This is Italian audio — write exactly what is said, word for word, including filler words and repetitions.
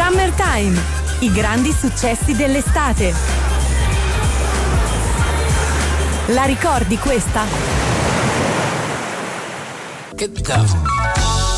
Summertime, i grandi successi dell'estate. La ricordi questa? Che cavolo?